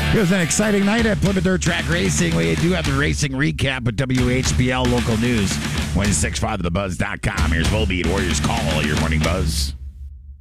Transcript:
It was an exciting night at Plymouth Dirt Track Racing. We do have the racing recap with WHBL local news. 165thebuzz.com. Here's Volbeat Warriors Call, your morning buzz.